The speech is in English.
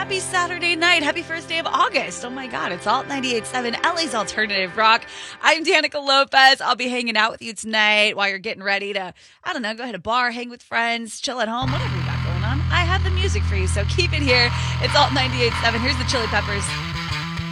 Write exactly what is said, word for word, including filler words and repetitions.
Happy Saturday night. Happy first day of August. Oh my God, it's Alt ninety-eight point seven, L A's Alternative Rock. I'm Danica Lopez. I'll be hanging out with you tonight while you're getting ready to, I don't know, go hit a bar, hang with friends, chill at home, whatever you got going on. I have the music for you, so keep it here. It's Alt ninety-eight point seven. Here's the Chili Peppers.